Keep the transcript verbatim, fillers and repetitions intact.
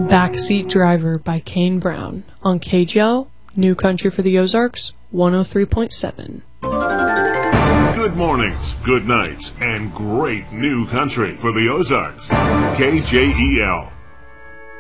Backseat Driver by Kane Brown on K J L, New Country for the Ozarks, one oh three point seven. Good mornings, good nights, and great new country for the Ozarks. K J E L.